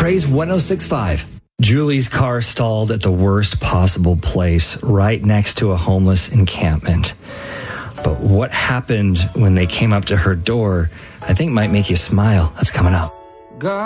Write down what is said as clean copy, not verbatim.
Praise 106.5. Julie's car stalled at the worst possible place, right next to a homeless encampment. But what happened when they came up to her door, I think might make you smile. That's coming up.